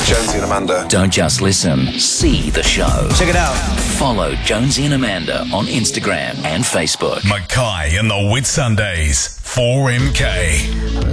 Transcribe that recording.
Jonesy and Amanda. Don't just listen, see the show. Check it out. Follow Jonesy and Amanda on Instagram and Facebook. Mackay and the Whitsundays, 4MK.